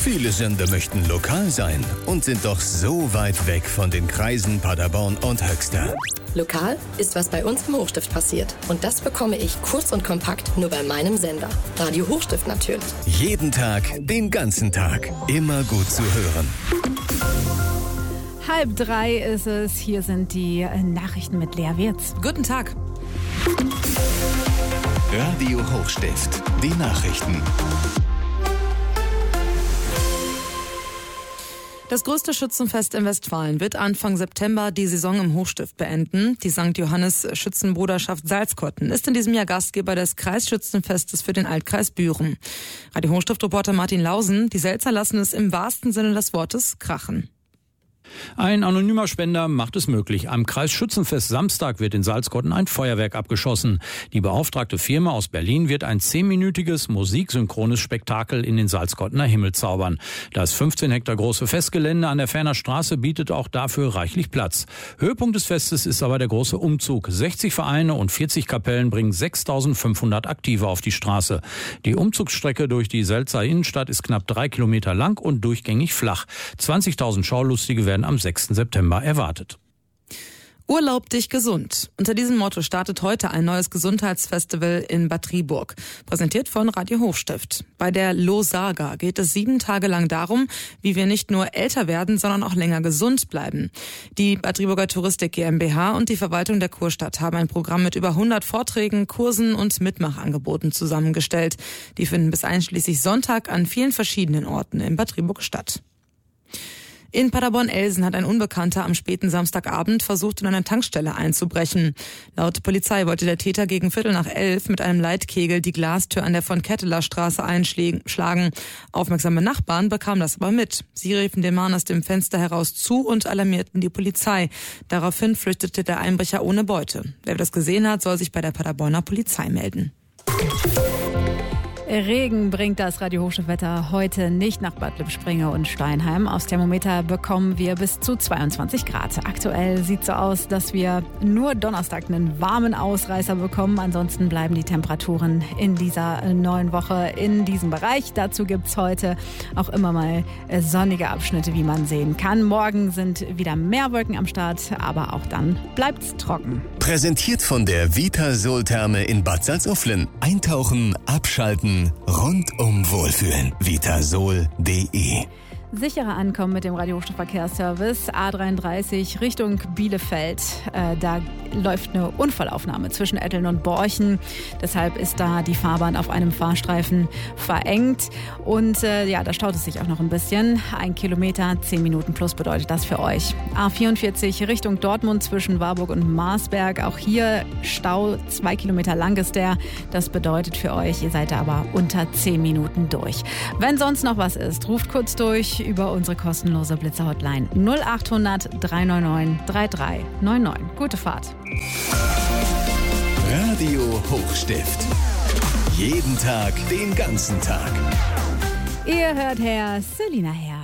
Viele Sender möchten lokal sein und sind doch so weit weg von den Kreisen Paderborn und Höxter. Lokal ist, was bei uns im Hochstift passiert. Und das bekomme ich kurz und kompakt nur bei meinem Sender. Radio Hochstift natürlich. Jeden Tag, den ganzen Tag. Immer gut zu hören. 2:30 ist es. Hier sind die Nachrichten mit Lea Wirz. Guten Tag. Radio Hochstift. Die Nachrichten. Das größte Schützenfest in Westfalen wird Anfang September die Saison im Hochstift beenden. Die St. Johannes Schützenbruderschaft Salzkotten ist in diesem Jahr Gastgeber des Kreisschützenfestes für den Altkreis Büren. Radio Hochstift-Reporter Martin Lausen, die Selzer lassen es im wahrsten Sinne des Wortes krachen. Ein anonymer Spender macht es möglich. Am Kreisschützenfest Samstag wird in Salzkotten ein Feuerwerk abgeschossen. Die beauftragte Firma aus Berlin wird ein 10-minütiges musiksynchrones Spektakel in den Salzkottener Himmel zaubern. Das 15 Hektar große Festgelände an der Ferner Straße bietet auch dafür reichlich Platz. Höhepunkt des Festes ist aber der große Umzug. 60 Vereine und 40 Kapellen bringen 6.500 Aktive auf die Straße. Die Umzugsstrecke durch die Selzer Innenstadt ist knapp 3 Kilometer lang und durchgängig flach. 20.000 Schaulustige werden am 6. September erwartet. Urlaub dich gesund. Unter diesem Motto startet heute ein neues Gesundheitsfestival in Bad Driburg, präsentiert von Radio Hochstift. Bei der Lo-Saga geht es 7 Tage lang darum, wie wir nicht nur älter werden, sondern auch länger gesund bleiben. Die Bad Driburger Touristik GmbH und die Verwaltung der Kurstadt haben ein Programm mit über 100 Vorträgen, Kursen und Mitmachangeboten zusammengestellt. Die finden bis einschließlich Sonntag an vielen verschiedenen Orten in Bad Driburg statt. In Paderborn-Elsen hat ein Unbekannter am späten Samstagabend versucht, in eine Tankstelle einzubrechen. Laut Polizei wollte der Täter gegen 11:15 mit einem Leitkegel die Glastür an der Von-Ketteler-Straße einschlagen. Aufmerksame Nachbarn bekamen das aber mit. Sie riefen dem Mann aus dem Fenster heraus zu und alarmierten die Polizei. Daraufhin flüchtete der Einbrecher ohne Beute. Wer das gesehen hat, soll sich bei der Paderborner Polizei melden. Regen bringt das Radio Hochstift-Wetter heute nicht nach Bad Lippspringe und Steinheim. Aufs Thermometer bekommen wir bis zu 22 Grad. Aktuell sieht es so aus, dass wir nur Donnerstag einen warmen Ausreißer bekommen. Ansonsten bleiben die Temperaturen in dieser neuen Woche in diesem Bereich. Dazu gibt es heute auch immer mal sonnige Abschnitte, wie man sehen kann. Morgen sind wieder mehr Wolken am Start, aber auch dann bleibt es trocken. Präsentiert von der Vitasol-Therme in Bad Salzuflen. Eintauchen, abschalten, rundum wohlfühlen. Vitasol.de. Sicherer ankommen mit dem Radio Hochstift Verkehrsservice A33 Richtung Bielefeld. Da läuft eine Unfallaufnahme zwischen Etteln und Borchen. Deshalb ist da die Fahrbahn auf einem Fahrstreifen verengt. Und da staut es sich auch noch ein bisschen. 1 Kilometer, 10 Minuten plus bedeutet das für euch. A44 Richtung Dortmund zwischen Warburg und Marsberg. Auch hier Stau, 2 Kilometer lang ist der. Das bedeutet für euch, ihr seid da aber unter 10 Minuten durch. Wenn sonst noch was ist, ruft kurz durch über unsere kostenlose Blitzer-Hotline 0800 399 3399. Gute Fahrt. Radio Hochstift. Jeden Tag, den ganzen Tag. Ihr hört Herr Selina Herr.